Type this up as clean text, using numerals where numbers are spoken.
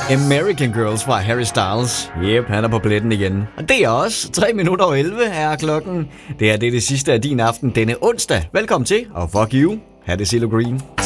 American Girls fra Harry Styles. Yep, han er på pletten igen. Og det er også 11:03 er klokken. Det er det sidste af din aften denne onsdag. Velkommen til, og fuck you. Ha' det Silo Green.